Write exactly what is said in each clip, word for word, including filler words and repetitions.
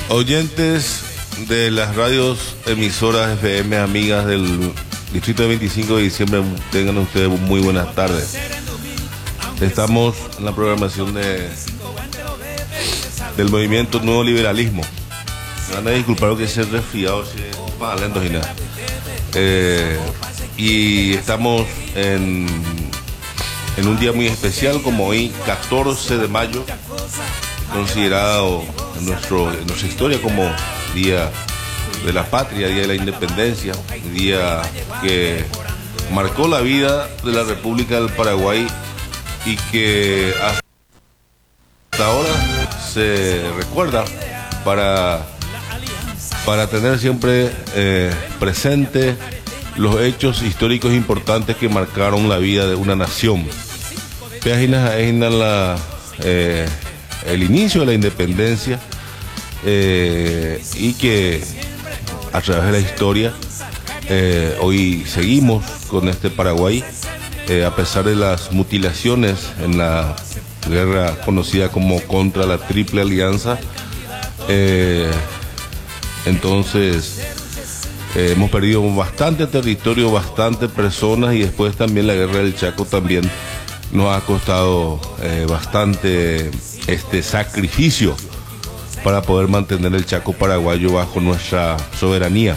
Oyentes de las radios emisoras F M, amigas del Distrito de veinticinco de diciembre, tengan ustedes muy buenas tardes. Estamos en la programación de del movimiento Nuevo Liberalismo. Me van a disculpar que sea resfriado, si es más lento y nada. Eh, y estamos en, en un día muy especial como hoy, catorce de mayo, considerado en, nuestro, en nuestra historia como Día de la Patria, Día de la Independencia, día que marcó la vida de la República del Paraguay y que hasta ahora se recuerda para, para tener siempre eh, presente los hechos históricos importantes que marcaron la vida de una nación. Páginas en la eh, el inicio de la independencia eh, y que a través de la historia eh, hoy seguimos con este Paraguay eh, a pesar de las mutilaciones en la guerra conocida como contra la Triple Alianza. Eh, entonces eh, hemos perdido bastante territorio, bastante personas, y después también la guerra del Chaco también nos ha costado eh, bastante este sacrificio para poder mantener el Chaco paraguayo bajo nuestra soberanía.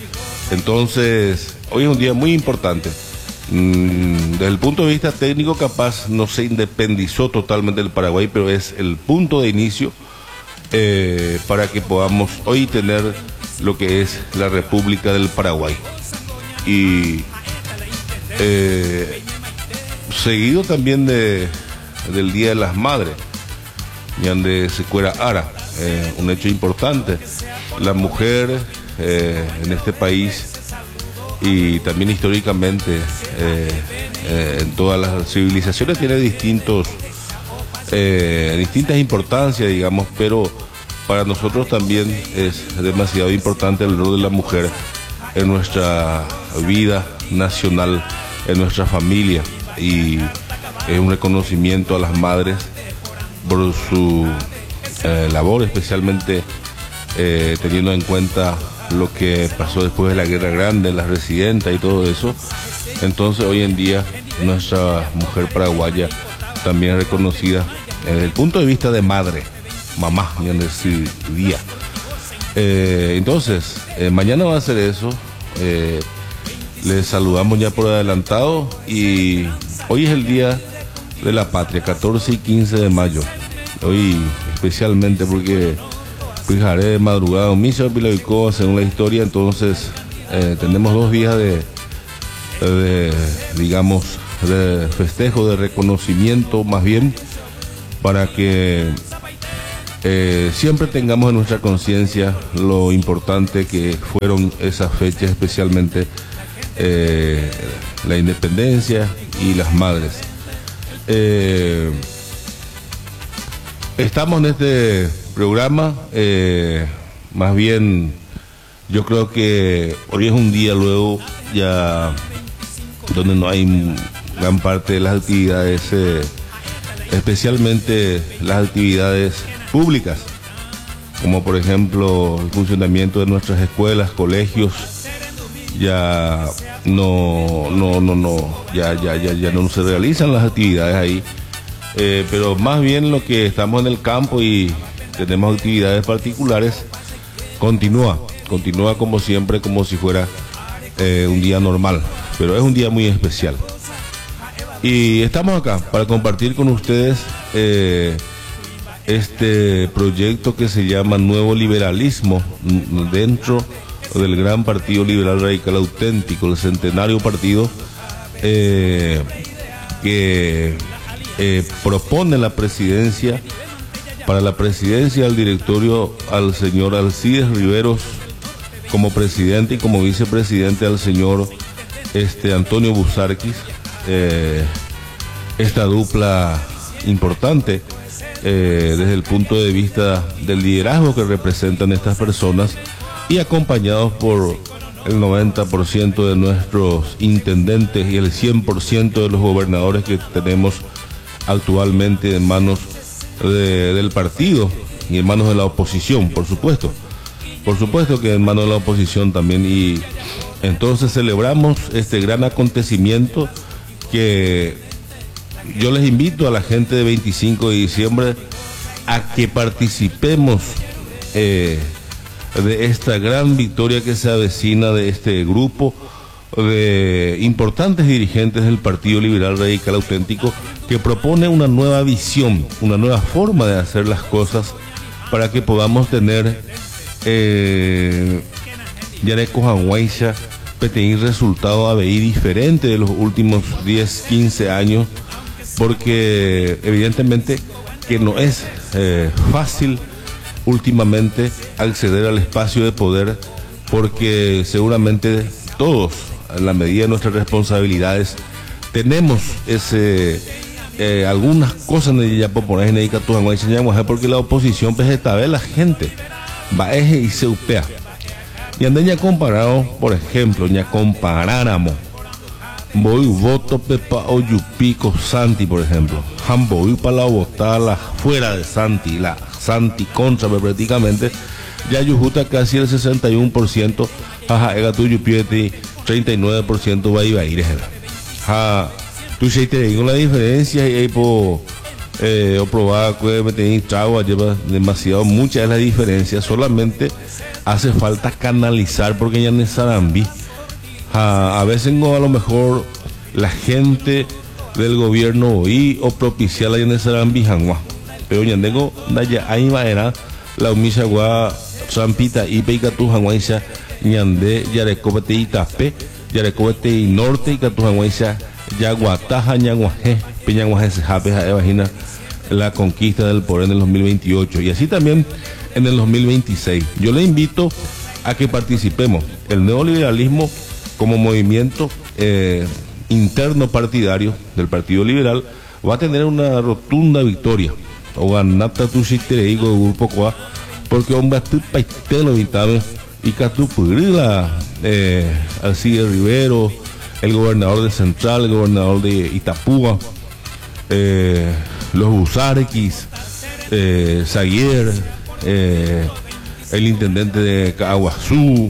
Entonces hoy es un día muy importante. Mm, desde el punto de vista técnico, capaz no se independizó totalmente del Paraguay, pero es el punto de inicio eh, para que podamos hoy tener lo que es la República del Paraguay. Y eh, seguido también de, del Día de las Madres, y donde se cuera Ara, eh, un hecho importante. La mujer eh, en este país y también históricamente eh, eh, en todas las civilizaciones tiene distintos eh, distintas importancias, digamos, pero para nosotros también es demasiado importante el rol de la mujer en nuestra vida nacional, en nuestra familia, y es un reconocimiento a las madres por su eh, labor, especialmente eh, teniendo en cuenta lo que pasó después de la Guerra Grande, las residentas y todo eso. Entonces hoy en día nuestra mujer paraguaya también es reconocida desde el punto de vista de madre, mamá, bien decir, día. Eh, entonces, eh, mañana va a ser eso. Eh, les saludamos ya por adelantado, y hoy es el Día de la Patria, catorce y quince de mayo. Hoy especialmente porque fijaré de madrugada misa Pilavicoa según la historia. Entonces eh, tenemos dos días de, de digamos de festejo, de reconocimiento más bien, para que eh, siempre tengamos en nuestra conciencia lo importante que fueron esas fechas, especialmente eh, la independencia y las madres. Eh, estamos en este programa, eh, más bien yo creo que hoy es un día luego ya donde no hay gran parte de las actividades, eh, especialmente las actividades públicas, como por ejemplo el funcionamiento de nuestras escuelas, colegios. Ya no, no, no, no, ya, ya, ya, ya no se realizan las actividades ahí, eh, pero más bien lo que estamos en el campo y tenemos actividades particulares, continúa, continúa como siempre, como si fuera eh, un día normal, pero es un día muy especial. Y estamos acá para compartir con ustedes eh, este proyecto que se llama Nuevo Liberalismo, dentro del gran Partido Liberal Radical Auténtico, el centenario partido eh, que eh, propone la presidencia, para la presidencia del directorio, al señor Alcides Riveros como presidente, y como vicepresidente al señor este Antonio Busarquis. Eh, esta dupla importante eh, desde el punto de vista del liderazgo que representan estas personas, y acompañados por el noventa por ciento de nuestros intendentes y el cien por ciento de los gobernadores que tenemos actualmente en manos de, del partido, y en manos de la oposición, por supuesto. Por supuesto que en manos de la oposición también. Y entonces celebramos este gran acontecimiento que yo les invito a la gente de veinticinco de diciembre a que participemos eh, de esta gran victoria que se avecina de este grupo de importantes dirigentes del Partido Liberal Radical Auténtico, que propone una nueva visión, una nueva forma de hacer las cosas para que podamos tener eh, Yareco Janguaicha peteín resultado a veí diferente de los últimos diez, quince años, porque evidentemente que no es eh, fácil últimamente acceder al espacio de poder, porque seguramente todos, en la medida de nuestras responsabilidades, tenemos ese eh, algunas cosas en ella popular en ella porque la oposición vegetable la gente va eje y se upea y ande ya comparado, por ejemplo, ya comparáramos voy voto pepa o yupico Santi, por ejemplo, voy para la votada fuera de Santi, la Santi contra prácticamente ya yujuta casi el sesenta y uno por ciento, ajá, ega tu yupieti treinta y nueve por ciento va a ir a ir, ja, tú si te digo la diferencia y ahí po eh, o probar que me tenéis trago lleva demasiado, muchas de las diferencias, solamente hace falta canalizar, porque ya en Sarambi ja, a veces no, a lo mejor la gente del gobierno y o propiciar la en Sarambi janwa, pero ya tengo ya ahí va era la humilla gua trampita y peica tu janguaisa ñande yarecobete y tape yarecobete y norte y catujanguaisa yaguataja ñanguaje peñanguaje se jape ja imagina la conquista del poder en el dos mil veintiocho y así también en el dos mil veintiséis. Yo le invito a que participemos. El neoliberalismo como movimiento eh, interno partidario del Partido Liberal va a tener una rotunda victoria o ganata tu digo de grupo coa, porque hombre tu paitelo vitame y Catupurila, eh, Alcide Rivero, el gobernador de Central, el gobernador de Itapúa, eh, los Busarequis, eh, Zaguier, eh, el intendente de Caguazú,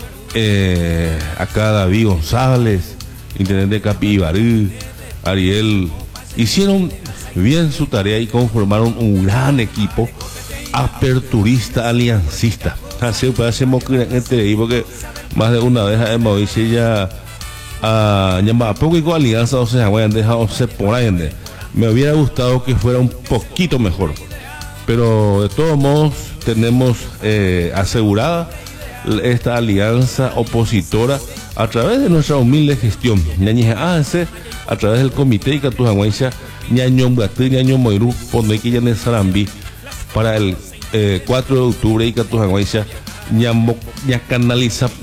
eh, acá David González, intendente de Capibarú, Ariel, hicieron bien su tarea y conformaron un gran equipo aperturista, aliancista. Así hacemos entre porque más de una vez hemos dicho ya a llamar poco y con alianza, o sea, han dejado se por ahí. Me hubiera gustado que fuera un poquito mejor, pero de todos modos tenemos eh, asegurada esta alianza opositora a través de nuestra humilde gestión. A través del comité y Catujanguaicha, ñaño Blatí, ñaño Moirú, Ponequi, en Sarambi, para el eh, cuatro de octubre y Catujanguaicha, ña canaliza